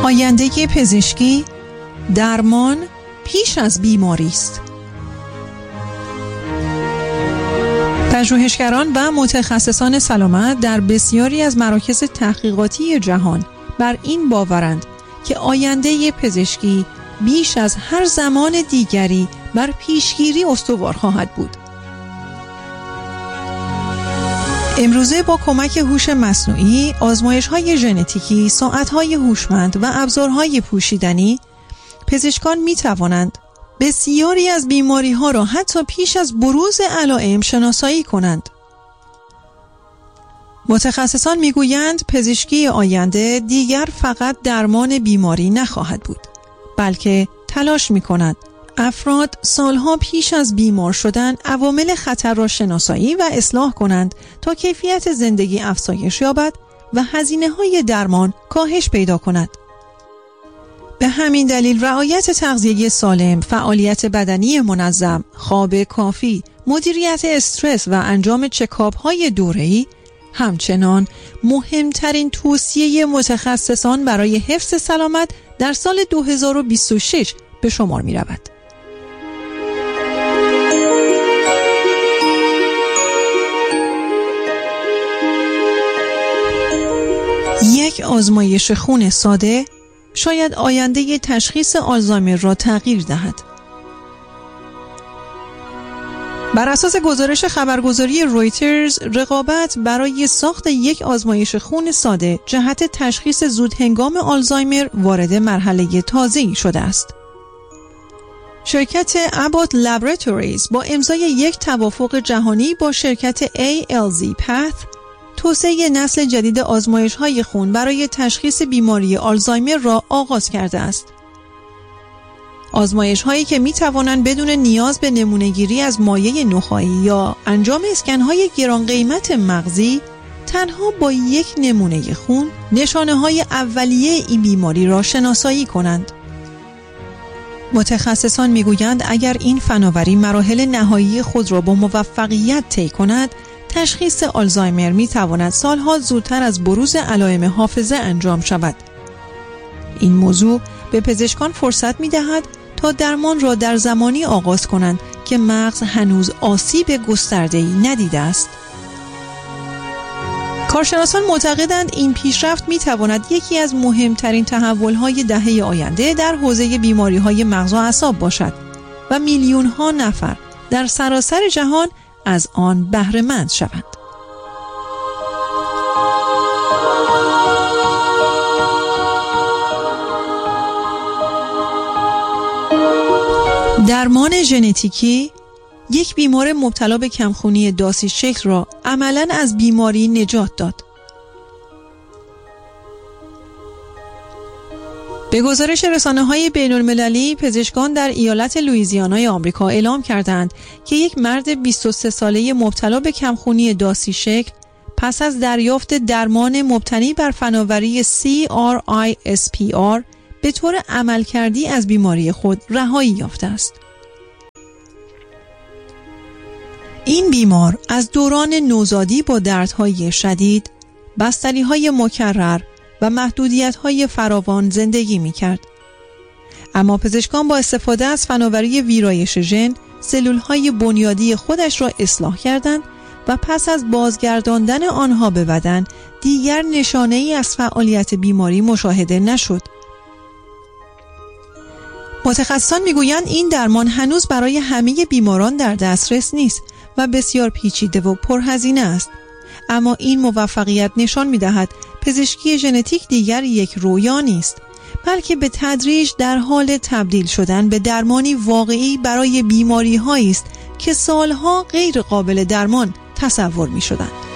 آینده پزشکی، درمان پیش از بیماری است. پژوهشگران و متخصصان سلامت در بسیاری از مراکز تحقیقاتی جهان بر این باورند که آینده پزشکی بیش از هر زمان دیگری بر پیشگیری استوار خواهد بود. امروزه با کمک هوش مصنوعی، آزمایش‌های ژنتیکی، ساعت‌های هوشمند و ابزارهای پوشیدنی، پزشکان می‌توانند بسیاری از بیماری‌ها را حتی پیش از بروز علائم شناسایی کنند. متخصصان می‌گویند پزشکی آینده دیگر فقط درمان بیماری نخواهد بود، بلکه تلاش می‌کند افراد سالها پیش از بیمار شدن عوامل خطر را شناسایی و اصلاح کنند تا کیفیت زندگی افزایش یابد و هزینه‌های درمان کاهش پیدا کند. به همین دلیل رعایت تغذیه سالم، فعالیت بدنی منظم، خواب کافی، مدیریت استرس و انجام چکاپ‌های دوره‌ای همچنان مهمترین توصیه متخصصان برای حفظ سلامت در سال 2026 به شمار می‌رود. یک آزمایش خون ساده شاید آینده تشخیص آلزایمر را تغییر دهد. بر اساس گزارش خبرگزاری رویترز، رقابت برای ساخت یک آزمایش خون ساده جهت تشخیص زودهنگام آلزایمر وارد مرحله تازه‌ای شده است. شرکت ابوت لابراتوریز با امضای یک توافق جهانی با شرکت ALZ Path توسعه نسل جدید آزمایش‌های خون برای تشخیص بیماری آلزایمر را آغاز کرده است. آزمایش‌هایی که می‌توانند بدون نیاز به نمونه‌گیری از مایع نخاعی یا انجام اسکن‌های گران قیمت مغزی، تنها با یک نمونه خون نشانه‌های اولیه این بیماری را شناسایی کنند. متخصصان می‌گویند اگر این فناوری مراحل نهایی خود را با موفقیت طی کند، تشخیص آلزایمر می‌تواند سالها زودتر از بروز علائم حافظه انجام شود. این موضوع به پزشکان فرصت می‌دهد تا درمان را در زمانی آغاز کنند که مغز هنوز آسیب گسترده‌ای ندیده است. کارشناسان معتقدند این پیشرفت می‌تواند یکی از مهمترین تحول‌های دهه آینده در حوزه بیماری‌های مغز و اعصاب باشد و میلیون‌ها نفر در سراسر جهان از آن بهره مند شوند. درمان ژنتیکی یک بیمار مبتلا به کمخونی داسی شکل را عملاً از بیماری نجات داد. به گزارش رسانه‌های بین‌المللی، پزشکان در ایالت لوئیزیانای آمریکا اعلام کردند که یک مرد 23 ساله مبتلا به کمخونی داسی شکل پس از دریافت درمان مبتنی بر فناوری CRISPR به طور عملکردی از بیماری خود رهایی یافته است. این بیمار از دوران نوزادی با دردهای شدید، بستری‌های مکرر و محدودیت‌های فراوان زندگی می‌کرد. اما پزشکان با استفاده از فناوری ویرایش ژن، سلول‌های بنیادی خودش را اصلاح کردند و پس از بازگرداندن آنها به بدن، دیگر نشانه‌ای از فعالیت بیماری مشاهده نشد. متخصصان می‌گویند این درمان هنوز برای همه بیماران در دسترس نیست و بسیار پیچیده و پرهزینه است. اما این موفقیت نشان می‌دهد پزشکی ژنتیک دیگر یک رویا نیست، بلکه به تدریج در حال تبدیل شدن به درمانی واقعی برای بیماری‌هایی است که سالها غیر قابل درمان تصور می‌شدند.